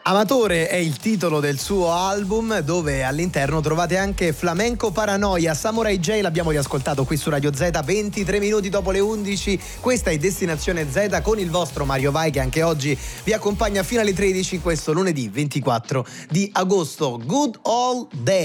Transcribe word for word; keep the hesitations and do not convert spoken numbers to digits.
Amatore è il titolo del suo album, dove all'interno trovate anche Flamenco Paranoia. Samurai J l'abbiamo riascoltato qui su Radio Z ventitré minuti dopo le undici. Questa è Destinazione Z con il vostro Mario Vai, che anche oggi vi accompagna fino alle tredici, questo lunedì ventiquattro di agosto. Good Old Day.